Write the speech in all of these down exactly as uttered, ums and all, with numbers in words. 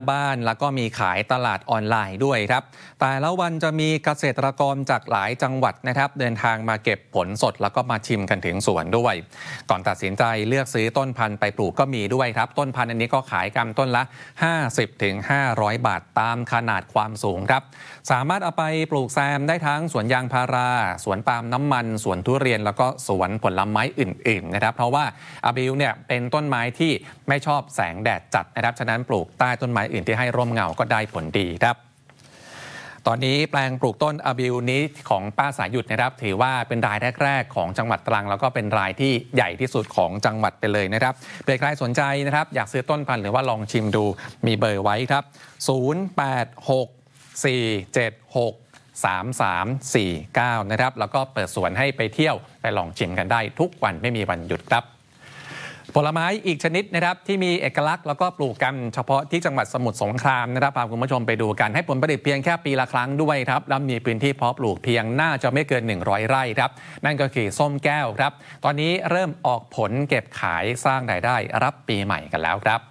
บ้านแล้วก็มีขายตลาดออนไลน์ด้วยครับแต่ละวันจะมีเกษตรกรจากหลายจังหวัดนะครับเดินทางมาเก็บผลสดแล้วก็มาชิมกันถึงสวนด้วยก่อนตัดสินใจเลือกซื้อต้นพันธุ์ไปปลูกก็มีด้วยครับต้นพันธุ์อันนี้ก็ขายกันต้นละ ห้าสิบถึงห้าร้อย บาทตามขนาดความสูงครับสามารถเอาไปปลูกแซมได้ทั้งสวนยางพาราสวนปาล์มน้ำมันสวนทุเรียนแล้วก็สวนผลไม้อื่นๆนะครับเพราะว่าอาบิวเนี่ยเป็นต้นไม้ที่ไม่ชอบแสงแดดจัดนะครับฉะนั้นปลูกใต้ต้นไม้อื่นที่ให้ร่มเงาก็ได้ผลดีครับตอนนี้แปลงปลูกต้นอาบิวนี้ของป้าสายหยุดนะครับถือว่าเป็นรายแรกๆของจังหวัดตรังแล้วก็เป็นรายที่ใหญ่ที่สุดของจังหวัดไปเลยนะครับเผื่อใครสนใจนะครับอยากซื้อต้นพันธุ์หรือว่าลองชิมดูมีเบอร์ไว้ครับศูนย์ แปด หก สี่ เจ็ด หก สาม สาม สี่ เก้านะครับแล้วก็เปิดสวนให้ไปเที่ยวไปลองชิมกันได้ทุกวันไม่มีวันหยุดครับผลไม้อีกชนิดนะครับที่มีเอกลักษณ์แล้วก็ปลูกกันเฉพาะที่จังหวัดสมุทรสงครามนะครับพาคุณผู้ชมไปดูกันให้ผลผลิตเพียงแค่ปีละครั้งด้วยครับและมีพื้นที่เพาะปลูกเพียงน่าจะไม่เกินหนึ่งร้อยไร่ครับนั่นก็คือส้มแก้วครับตอนนี้เริ่มออกผลเก็บขายสร้างรายได้รับปีใหม่กันแล้วครับ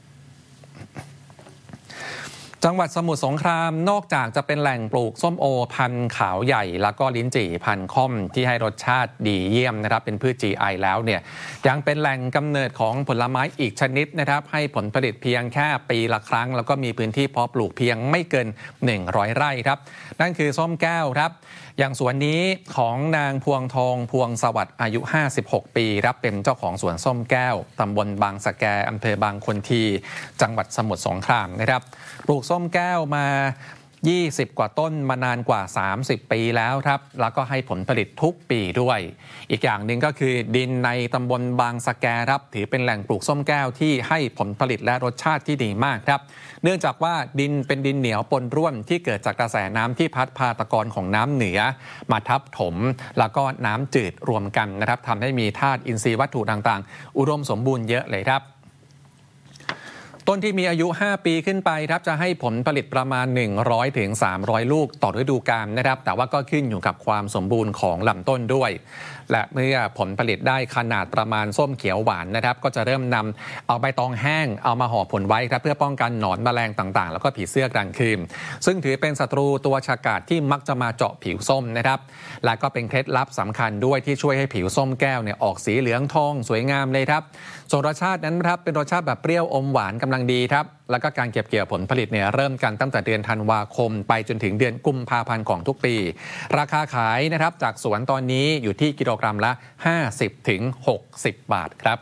จังหวัดสมุทรสงครามนอกจากจะเป็นแหล่งปลูกส้มโอพันธุ์ขาวใหญ่แล้วก็ลิ้นจี่พันธุ์ค่อมที่ให้รสชาติดีเยี่ยมนะครับเป็นพืช จี ไอ แล้วเนี่ยยังเป็นแหล่งกำเนิดของผลไม้อีกชนิดนะครับให้ผลผลิตเพียงแค่ปีละครั้งแล้วก็มีพื้นที่เพาะปลูกเพียงไม่เกินหนึ่งร้อยไร่ครับนั่นคือส้มแก้วครับอย่างสวนนี้ของนางพวงทองพวงสวัสดิ์อายุห้าสิบหกปีครับเป็นเจ้าของสวนส้มแก้วตำบลบางสะแกอำเภอบางคนทีจังหวัดสมุทรสงครามนะครับปลูกส้มแก้วมายี่สิบกว่าต้นมานานกว่าสามสิบปีแล้วครับแล้วก็ให้ผลผลิตทุกปีด้วยอีกอย่างหนึ่งก็คือดินในตำบลบางสะแกครับถือเป็นแหล่งปลูกส้มแก้วที่ให้ผลผลิตและรสชาติที่ดีมากครับเนื่องจากว่าดินเป็นดินเหนียวปนร่วนที่เกิดจากกระแสน้ำที่พัดพาตะกอนของน้ำเหนือมาทับถมแล้วก็น้ำจืดรวมกันนะครับทำให้มีธาตุอินทรีย์วัตถุต่างๆอุดมสมบูรณ์เยอะเลยครับต้นที่มีอายุ ห้า ปีขึ้นไปครับจะให้ผลผลิตประมาณ หนึ่งร้อยถึงสามร้อย ลูกต่อฤดูกาลนะครับแต่ว่าก็ขึ้นอยู่กับความสมบูรณ์ของลำต้นด้วยและเมื่อผลผลิตได้ขนาดประมาณส้มเขียวหวานนะครับก็จะเริ่มนำเอาใบตองแห้งเอามาห่อผลไว้ครับเพื่อป้องกันหนอนแมลงต่างๆแล้วก็ผีเสื้อกลางคืนซึ่งถือเป็นศัตรูตัวฉกาจที่มักจะมาเจาะผิวส้มนะครับและก็เป็นเคล็ดลับสำคัญด้วยที่ช่วยให้ผิวส้มแก้วเนี่ยออกสีเหลืองทองสวยงามเลยครับส่วนรสชาตินั้นครับเป็นรสชาติแบบเปรี้ยวอมหวานกำลังดีครับแล้วก็การเก็บเกี่ยวผลผลิตเนี่ยเริ่มกันตั้งแต่เดือนธันวาคมไปจนถึงเดือนกุมภาพันธ์ของทุกปีราคาขายนะครับจากสวนตอนนี้อยู่ที่กิโลกรัมละห้าสิบถึงหกสิบบาทครับ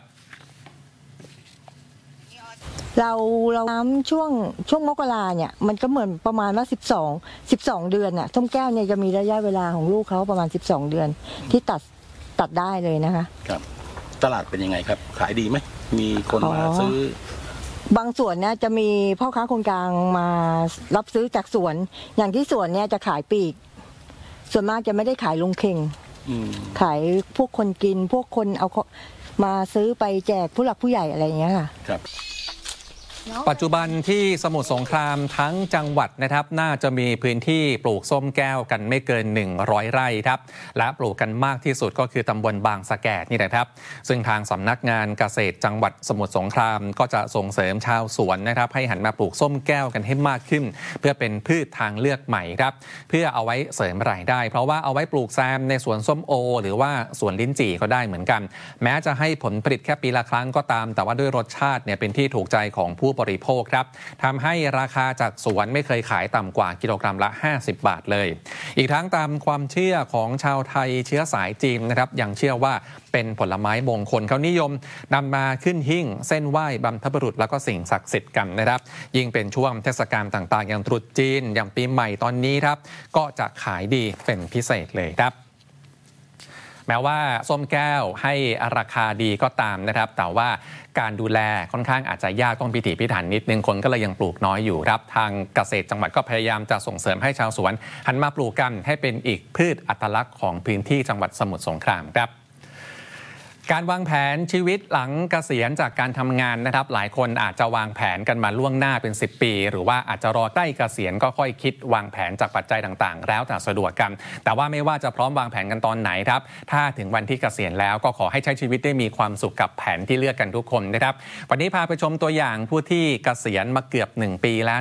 เราเราน้ำช่วงช่วงมกราเนี่ยมันก็เหมือนประมาณว่าสิบสอง สิบสองเดือนน่ะส้มแก้วเนี่ยจะมีระยะเวลาของลูกเขาประมาณสิบสองเดือนที่ตัดตัดได้เลยนะคะครับตลาดเป็นยังไงครับขายดีไหมมีคนมาซื้อบางส่วนเนี่ยจะมีพ่อค้าคนกลางมารับซื้อจากสวนอย่างที่สวนเนี่ยจะขายปลีกส่วนมากจะไม่ได้ขายลงเข่งขายพวกคนกินพวกคนเอามาซื้อไปแจกผู้หลักผู้ใหญ่อะไรอย่างเงี้ยค่ะครับปัจจุบันที่สมุทรสงครามทั้งจังหวัดนะครับน่าจะมีพื้นที่ปลูกส้มแก้วกันไม่เกินหนึ่งร้อยไร่ครับและปลูกกันมากที่สุดก็คือตำบลบางสะแกนี่แหละครับซึ่งทางสำนักงานเกษตรจังหวัดสมุทรสงครามก็จะส่งเสริมชาวสวนนะครับให้หันมาปลูกส้มแก้วกันให้มากขึ้นเพื่อเป็นพืชทางเลือกใหม่ครับเพื่อเอาไว้เสริมรายได้เพราะว่าเอาไว้ปลูกแซมในสวนส้มโอหรือว่าสวนลิ้นจี่ก็ได้เหมือนกันแม้จะให้ผลผลิตแค่ปีละครั้งก็ตามแต่ว่าด้วยรสชาติเนี่ยเป็นที่ถูกใจของผู้บริโภคครับทำให้ราคาจากสวนไม่เคยขายต่ำกว่ากิโลกรัมละห้าสิบบาทเลยอีกทั้งตามความเชื่อของชาวไทยเชื้อสายจีนนะครับยังเชื่อว่าเป็นผลไม้มงคลเขานิยมนำมาขึ้นหิ้งเส้นไหว้บรรพบุรุษแล้วก็สิ่งศักดิ์สิทธิ์กันนะครับยิ่งเป็นช่วงเทศกาลต่างๆอย่างตรุษจีนอย่างปีใหม่ตอนนี้ครับก็จะขายดีเป็นพิเศษเลยครับแม้ว่าส้มแก้วให้ราคาดีก็ตามนะครับแต่ว่าการดูแลค่อนข้างอาจจะยากต้องพิถีพิถันนิดนึงคนก็เลยยังปลูกน้อยอยู่ครับทางเกษตรจังหวัดก็พยายามจะส่งเสริมให้ชาวสวนหันมาปลูกกันให้เป็นอีกพืชอัตลักษณ์ของพื้นที่จังหวัดสมุทรสงครามครับการวางแผนชีวิตหลังเกษียณจากการทำงานนะครับหลายคนอาจจะวางแผนกันมาล่วงหน้าเป็นสิบปีหรือว่าอาจจะรอใกล้เกษียณก็ค่อยคิดวางแผนจากปัจจัยต่างๆแล้วแต่สะดวกกันแต่ว่าไม่ว่าจะพร้อมวางแผนกันตอนไหนครับถ้าถึงวันที่เกษียณแล้วก็ขอให้ใช้ชีวิตได้มีความสุขกับแผนที่เลือกกันทุกคนนะครับวันนี้พาไปชมตัวอย่างผู้ที่เกษียณมาเกือบหนึ่งปีแล้ว